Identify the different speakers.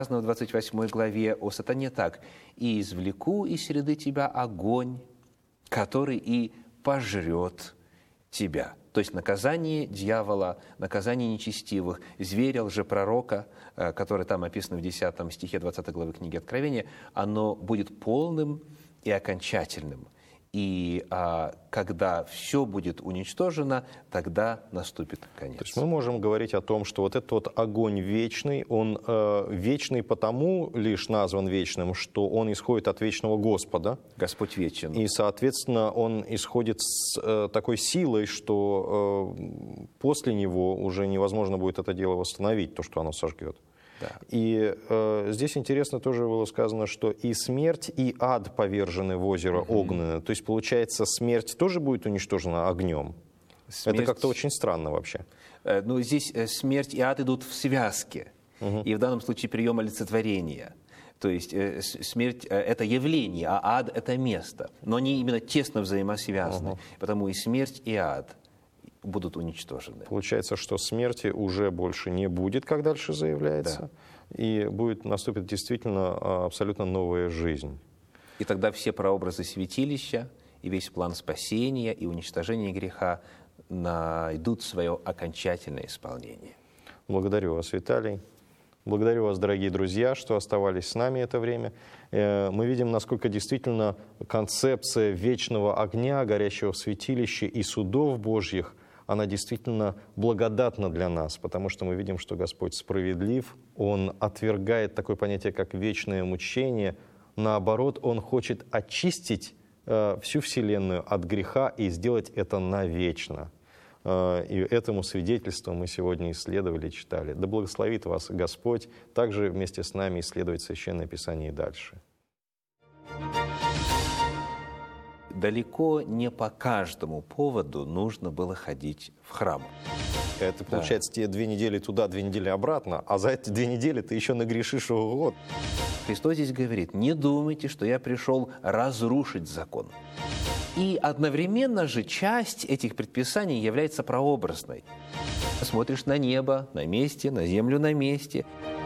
Speaker 1: в 28 главе о сатане так: «И извлеку из среды тебя огонь, который и пожрет тебя». То есть наказание дьявола, наказание нечестивых, зверя, лжепророка, который там описано в 10 стихе 20 главы книги Откровения, оно будет полным и окончательным. И когда все будет уничтожено, тогда наступит конец.
Speaker 2: То есть мы можем говорить о том, что вот этот вот огонь вечный, он вечный потому лишь назван вечным, что он исходит от вечного Господа.
Speaker 1: Господь вечен.
Speaker 2: И, соответственно, он исходит с такой силой, что после него уже невозможно будет это дело восстановить, то, что оно сожгет.
Speaker 1: Да.
Speaker 2: И здесь интересно тоже было сказано, что и смерть, и ад повержены в озеро огненное. То есть, получается, смерть тоже будет уничтожена огнем? Это как-то очень странно вообще.
Speaker 1: Ну, здесь смерть и ад идут в связке. И в данном случае прием олицетворения. То есть смерть – это явление, а ад – это место. Но они именно тесно взаимосвязаны. Потому и смерть, и ад будут уничтожены.
Speaker 2: Получается, что смерти уже больше не будет, как дальше заявляется, и наступит действительно абсолютно новая жизнь.
Speaker 1: И тогда все прообразы святилища, и весь план спасения и уничтожения греха найдут свое окончательное исполнение.
Speaker 2: Благодарю вас, Виталий. Благодарю вас, дорогие друзья, что оставались с нами это время. Мы видим, насколько действительно концепция вечного огня, горящего в святилище и судов Божьих, она действительно благодатна для нас, потому что мы видим, что Господь справедлив, Он отвергает такое понятие, как вечное мучение. Наоборот, Он хочет очистить всю вселенную от греха и сделать это навечно. И этому свидетельству мы сегодня исследовали и читали. Да благословит вас Господь также вместе с нами исследовать Священное Писание и дальше.
Speaker 1: Далеко не по каждому поводу нужно было ходить в храм.
Speaker 2: Это, получается, тебе 2 недели туда, 2 недели обратно, а за эти 2 недели ты еще нагрешишь год.
Speaker 1: Христос здесь говорит: не думайте, что я пришел разрушить закон. И одновременно же часть этих предписаний является прообразной. Смотришь на небо на месте, на землю на месте.